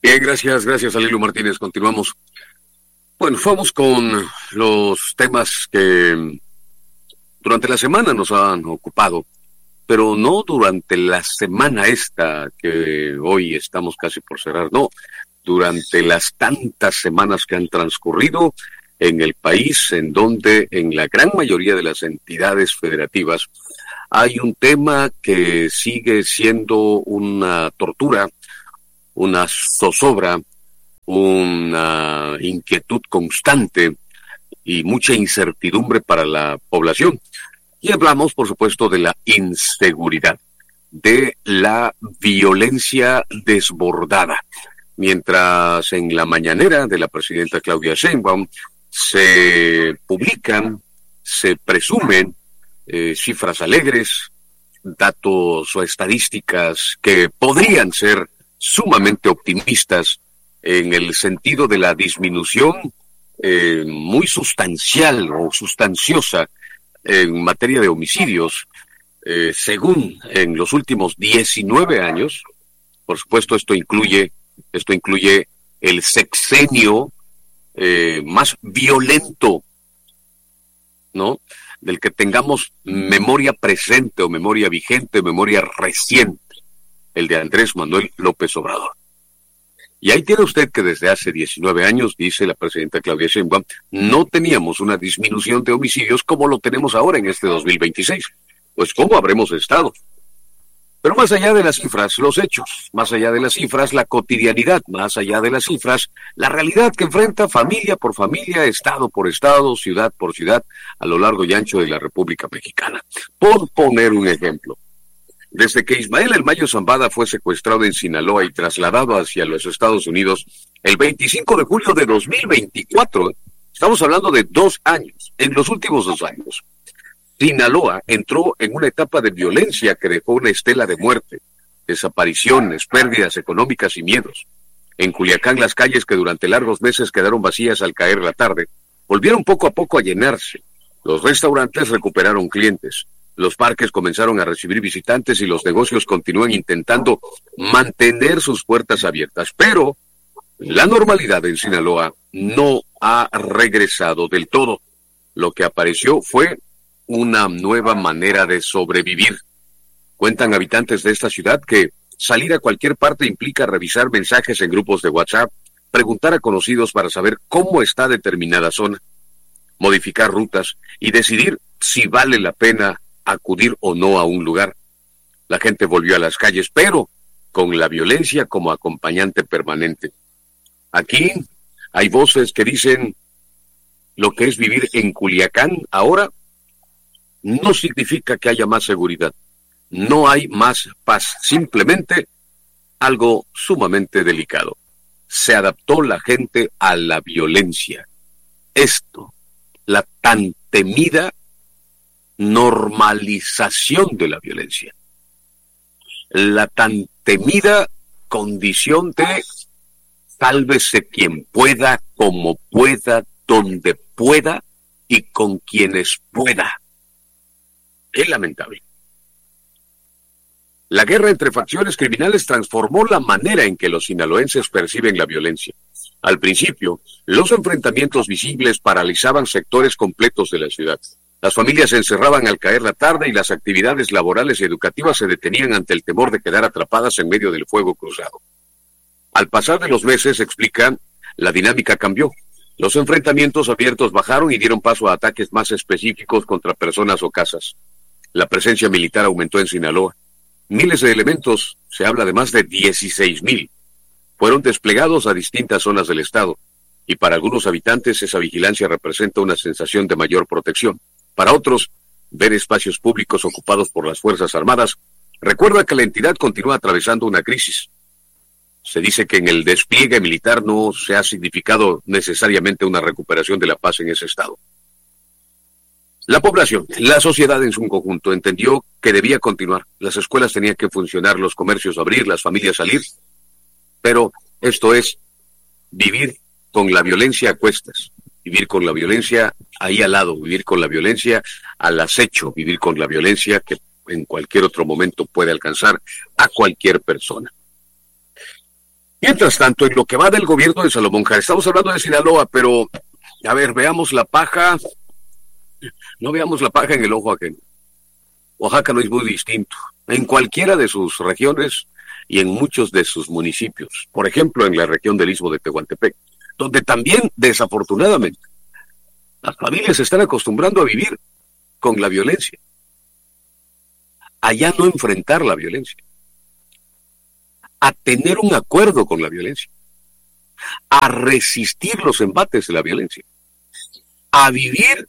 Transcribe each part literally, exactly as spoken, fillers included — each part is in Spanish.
Bien, gracias, gracias, Alilo Martínez. Continuamos. Bueno, vamos con los temas que durante la semana nos han ocupado, pero no durante la semana esta que hoy estamos casi por cerrar, no, durante las tantas semanas que han transcurrido en el país, en donde en la gran mayoría de las entidades federativas hay un tema que sigue siendo una tortura, una zozobra, una inquietud constante y mucha incertidumbre para la población. Y hablamos, por supuesto, de la inseguridad, de la violencia desbordada. Mientras en la mañanera de la presidenta Claudia Sheinbaum se publican, se presumen eh, cifras alegres, datos o estadísticas que podrían ser sumamente optimistas en el sentido de la disminución eh, muy sustancial o sustanciosa en materia de homicidios, eh, según en los últimos diecinueve años. Por supuesto, esto incluye, esto incluye el sexenio eh, más violento, ¿no?, del que tengamos memoria presente o memoria vigente, memoria reciente, el de Andrés Manuel López Obrador. Y ahí tiene usted que desde hace diecinueve años, dice la presidenta Claudia Sheinbaum, no teníamos una disminución de homicidios como lo tenemos ahora en este dos mil veintiséis. Pues ¿cómo habremos estado? Pero más allá de las cifras, los hechos, más allá de las cifras, la cotidianidad, más allá de las cifras, la realidad que enfrenta familia por familia, estado por estado, ciudad por ciudad, a lo largo y ancho de la República Mexicana. Por poner un ejemplo, desde que Ismael El Mayo Zambada fue secuestrado en Sinaloa y trasladado hacia los Estados Unidos el veinticinco de julio de dos mil veinticuatro, estamos hablando de dos años, en los últimos dos años, Sinaloa entró en una etapa de violencia que dejó una estela de muerte, desapariciones, pérdidas económicas y miedos. En Culiacán, las calles que durante largos meses quedaron vacías al caer la tarde, volvieron poco a poco a llenarse. Los restaurantes recuperaron clientes. Los parques comenzaron a recibir visitantes y los negocios continúan intentando mantener sus puertas abiertas. Pero la normalidad en Sinaloa no ha regresado del todo. Lo que apareció fue una nueva manera de sobrevivir. Cuentan habitantes de esta ciudad que salir a cualquier parte implica revisar mensajes en grupos de WhatsApp, preguntar a conocidos para saber cómo está determinada zona, modificar rutas y decidir si vale la pena acudir o no a un lugar. La gente volvió a las calles, pero con la violencia como acompañante permanente. Aquí hay voces que dicen lo que es vivir en Culiacán ahora no significa que haya más seguridad. No hay más paz, simplemente algo sumamente delicado. Se adaptó la gente a la violencia. Esto, la tan temida normalización de la violencia, la tan temida condición de sálvese quien pueda, como pueda, donde pueda y con quienes pueda. Es lamentable. La guerra entre facciones criminales transformó la manera en que los sinaloenses perciben la violencia. Al principio, los enfrentamientos visibles paralizaban sectores completos de la ciudad. Las familias se encerraban al caer la tarde y las actividades laborales y educativas se detenían ante el temor de quedar atrapadas en medio del fuego cruzado. Al pasar de los meses, explican, la dinámica cambió. Los enfrentamientos abiertos bajaron y dieron paso a ataques más específicos contra personas o casas. La presencia militar aumentó en Sinaloa. Miles de elementos, se habla de más de dieciséis mil, fueron desplegados a distintas zonas del estado, y para algunos habitantes esa vigilancia representa una sensación de mayor protección. Para otros, ver espacios públicos ocupados por las Fuerzas Armadas recuerda que la entidad continúa atravesando una crisis. Se dice que en el despliegue militar no se ha significado necesariamente una recuperación de la paz en ese estado. La población, la sociedad en su conjunto, entendió que debía continuar. Las escuelas tenían que funcionar, los comercios abrir, las familias salir. Pero esto es vivir con la violencia a cuestas, vivir con la violencia ahí al lado, vivir con la violencia al acecho, vivir con la violencia que en cualquier otro momento puede alcanzar a cualquier persona. Mientras tanto, en lo que va del gobierno de Salomón Jara, estamos hablando de Sinaloa, pero, a ver, veamos la paja, no veamos la paja en el ojo ajeno. Oaxaca no es muy distinto. En cualquiera de sus regiones y en muchos de sus municipios, por ejemplo, en la región del Istmo de Tehuantepec, donde también, desafortunadamente, las familias se están acostumbrando a vivir con la violencia. Allá no enfrentar la violencia, a tener un acuerdo con la violencia, a resistir los embates de la violencia, a vivir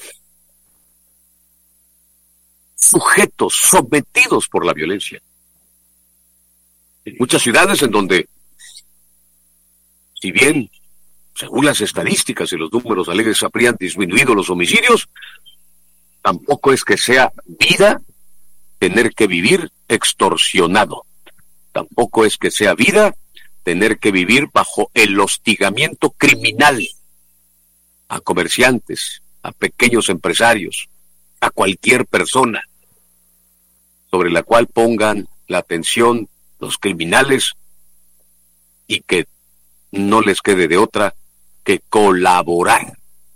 sujetos, sometidos por la violencia. En muchas ciudades en donde, si bien, según las estadísticas y los números alegres habrían disminuido los homicidios, tampoco es que sea vida tener que vivir extorsionado. Tampoco es que sea vida tener que vivir bajo el hostigamiento criminal a comerciantes, a pequeños empresarios, a cualquier persona sobre la cual pongan la atención los criminales y que no les quede de otra que colaborar.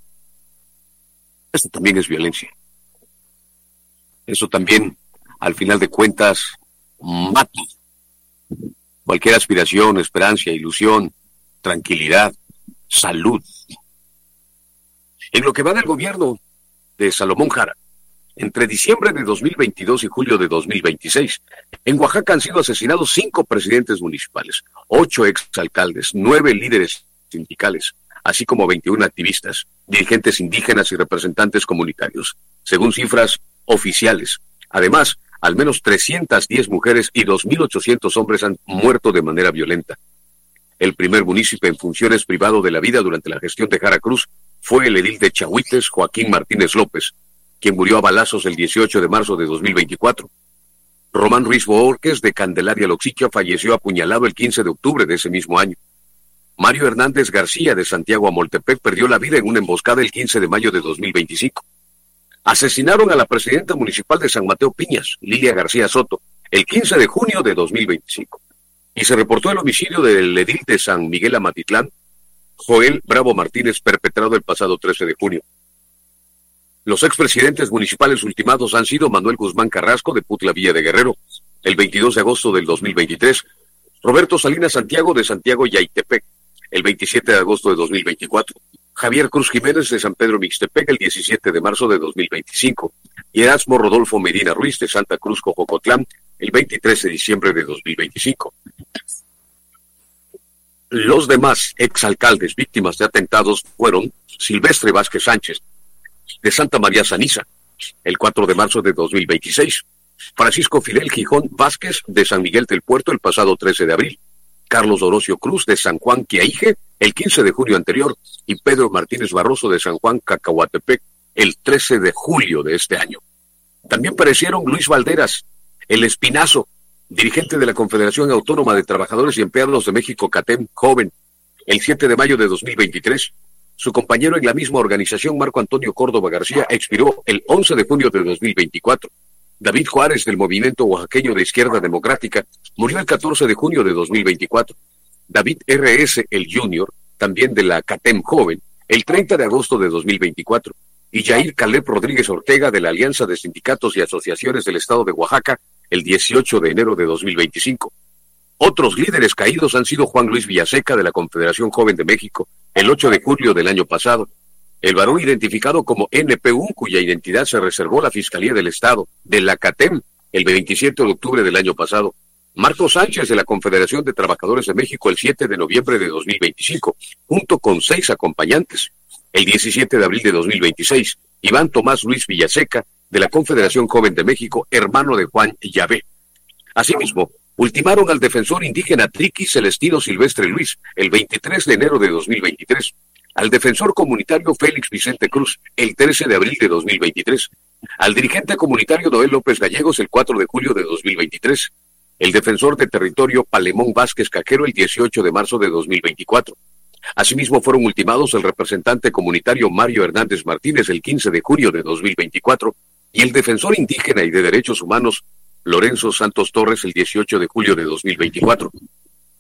Eso también es violencia. Eso también, al final de cuentas, mata cualquier aspiración, esperanza, ilusión, tranquilidad, salud. En lo que va del gobierno de Salomón Jara, entre diciembre de dos mil veintidós y julio de dos mil veintiséis, en Oaxaca han sido asesinados cinco presidentes municipales, ocho exalcaldes, nueve líderes sindicales, así como veintiún activistas, dirigentes indígenas y representantes comunitarios, según cifras oficiales. Además, al menos trescientas diez mujeres y dos mil ochocientos hombres han muerto de manera violenta. El primer municipio en funciones privado de la vida durante la gestión de Jara Cruz fue el edil de Chahuites, Joaquín Martínez López, quien murió a balazos el dieciocho de marzo de dos mil veinticuatro. Román Ruiz Boorques, de Candelaria Loxiquia, falleció apuñalado el quince de octubre de ese mismo año. Mario Hernández García, de Santiago Amoltepec, perdió la vida en una emboscada el quince de mayo de dos mil veinticinco. Asesinaron a la presidenta municipal de San Mateo Piñas, Lilia García Soto, el quince de junio de dos mil veinticinco. Y se reportó el homicidio del edil de San Miguel Amatitlán, Joel Bravo Martínez, perpetrado el pasado trece de junio. Los expresidentes municipales ultimados han sido Manuel Guzmán Carrasco, de Putla Villa de Guerrero, el veintidós de agosto del dos mil veintitrés, Roberto Salinas Santiago, de Santiago Yaitepec, el veintisiete de agosto de dos mil veinticuatro, Javier Cruz Jiménez, de San Pedro Mixtepec, el diecisiete de marzo de dos mil veinticinco, y Erasmo Rodolfo Medina Ruiz, de Santa Cruz Cojocotlán, el veintitrés de diciembre de dos mil veinticinco. Los demás exalcaldes víctimas de atentados fueron Silvestre Vázquez Sánchez, de Santa María Saniza, el cuatro de marzo de dos mil veintiséis, Francisco Fidel Gijón Vázquez, de San Miguel del Puerto, el pasado trece de abril, Carlos Orocio Cruz, de San Juan Quiaije, el quince de junio anterior, y Pedro Martínez Barroso, de San Juan Cacahuatepec, el trece de julio de este año. También perecieron Luis Valderas, el Espinazo, dirigente de la Confederación Autónoma de Trabajadores y Empleados de México, CATEM, joven, el siete de mayo de dos mil veintitrés. Su compañero en la misma organización, Marco Antonio Córdoba García, expiró el once de junio de dos mil veinticuatro. David Juárez, del Movimiento Oaxaqueño de Izquierda Democrática, murió el catorce de junio de dos mil veinticuatro. David R S, el Junior, también de la CATEM joven, el treinta de agosto de dos mil veinticuatro. Y Jair Caleb Rodríguez Ortega, de la Alianza de Sindicatos y Asociaciones del Estado de Oaxaca, el dieciocho de enero de dos mil veinticinco. Otros líderes caídos han sido Juan Luis Villaseca, de la Confederación Joven de México, el ocho de julio del año pasado. El varón identificado como N P U, cuya identidad se reservó la Fiscalía del Estado, de la CATEM, el veintisiete de octubre del año pasado. Marco Sánchez, de la Confederación de Trabajadores de México, el siete de noviembre de dos mil veinticinco, junto con seis acompañantes. El diecisiete de abril de dos mil veintiséis, Iván Tomás Luis Villaseca, de la Confederación Joven de México, hermano de Juan Yabé. Asimismo, ultimaron al defensor indígena Triqui Celestino Silvestre Luis, el veintitrés de enero de dos mil veintitrés, al defensor comunitario Félix Vicente Cruz, el trece de abril de dos mil veintitrés, al dirigente comunitario Noel López Gallegos, el cuatro de julio de dos mil veintitrés, el defensor de territorio Palemón Vázquez Caquero, el dieciocho de marzo de dos mil veinticuatro. Asimismo, fueron ultimados el representante comunitario Mario Hernández Martínez, el quince de junio de dos mil veinticuatro, y el defensor indígena y de derechos humanos Lorenzo Santos Torres, el dieciocho de julio de dos mil veinticuatro.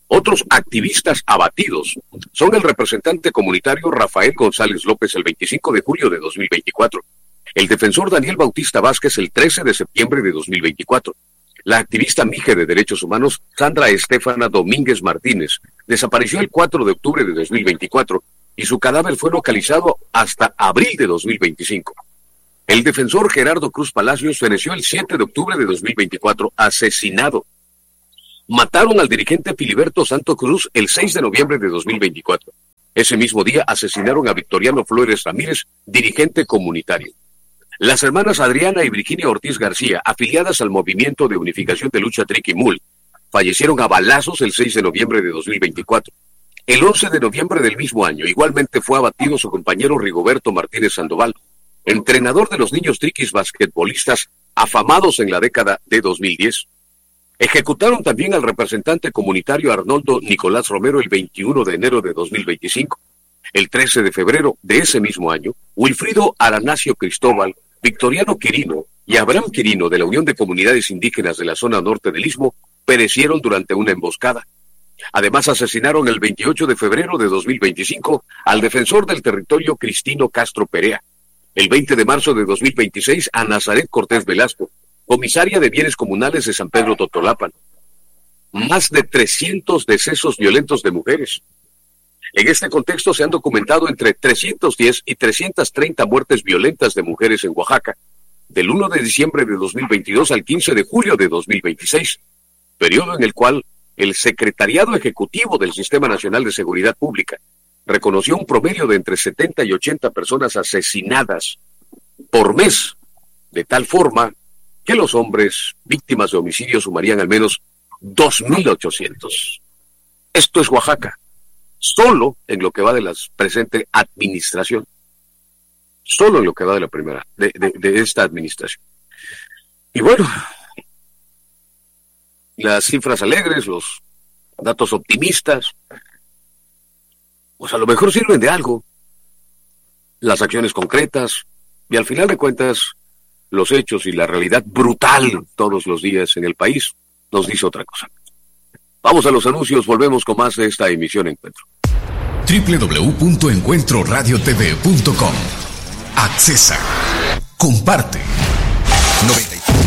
Otros activistas abatidos son el representante comunitario Rafael González López el veinticinco de julio de dos mil veinticuatro, el defensor Daniel Bautista Vázquez el trece de septiembre de dos mil veinticuatro, la activista mije de derechos humanos Sandra Estefana Domínguez Martínez desapareció el cuatro de octubre de dos mil veinticuatro y su cadáver fue localizado hasta abril de dos mil veinticinco. El defensor Gerardo Cruz Palacios feneció el siete de octubre de dos mil veinticuatro, asesinado. Mataron al dirigente Filiberto Santo Cruz el seis de noviembre de dos mil veinticuatro. Ese mismo día asesinaron a Victoriano Flores Ramírez, dirigente comunitario. Las hermanas Adriana y Virginia Ortiz García, afiliadas al Movimiento de Unificación de Lucha Triquimul, fallecieron a balazos el seis de noviembre de dos mil veinticuatro. El once de noviembre del mismo año, igualmente fue abatido su compañero Rigoberto Martínez Sandoval, entrenador de los niños triquis basquetbolistas afamados en la década de dos mil diez. Ejecutaron también al representante comunitario Arnoldo Nicolás Romero el veintiuno de enero de dos mil veinticinco. El trece de febrero de ese mismo año, Wilfrido Aranasio Cristóbal, Victoriano Quirino y Abraham Quirino de la Unión de Comunidades Indígenas de la zona norte del Istmo perecieron durante una emboscada. Además, asesinaron el veintiocho de febrero de dos mil veinticinco al defensor del territorio Cristino Castro Perea. El veinte de marzo de dos mil veintiséis a Nazaret Cortés Velasco, comisaria de bienes comunales de San Pedro Totolapan. Más de trescientos decesos violentos de mujeres. En este contexto se han documentado entre trescientas diez y trescientas treinta muertes violentas de mujeres en Oaxaca, del uno de diciembre de dos mil veintidós al quince de julio de dos mil veintiséis, periodo en el cual el Secretariado Ejecutivo del Sistema Nacional de Seguridad Pública reconoció un promedio de entre setenta y ochenta personas asesinadas por mes, de tal forma que los hombres víctimas de homicidio sumarían al menos dos mil ochocientos. Esto es Oaxaca, solo en lo que va de la presente administración, solo en lo que va de la primera, de, de, de esta administración. Y bueno, las cifras alegres, los datos optimistas, pues a lo mejor sirven de algo. Las acciones concretas y al final de cuentas los hechos y la realidad brutal todos los días en el país nos dice otra cosa. Vamos a los anuncios, volvemos con más de esta emisión Encuentro. doble u doble u doble u punto encuentro radio t v punto com. Accesa. Comparte. noventa y tres.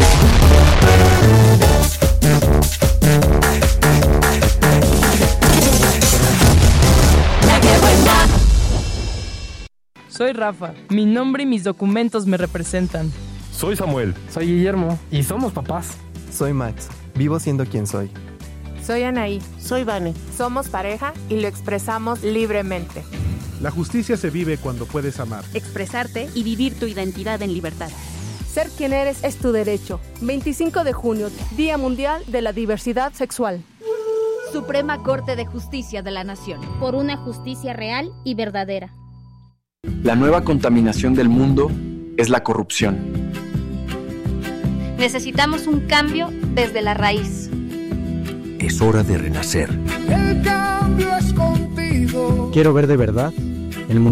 Soy Rafa. Mi nombre y mis documentos me representan. Soy Samuel. Soy Guillermo. Y somos papás. Soy Max. Vivo siendo quien soy. Soy Anaí. Soy Vane. Somos pareja y lo expresamos libremente. La justicia se vive cuando puedes amar, expresarte y vivir tu identidad en libertad. Ser quien eres es tu derecho. veinticinco de junio, Día Mundial de la Diversidad Sexual. Suprema Corte de Justicia de la Nación. Por una justicia real y verdadera. La nueva contaminación del mundo es la corrupción. Necesitamos un cambio desde la raíz. Es hora de renacer. El cambio es contigo. Quiero ver de verdad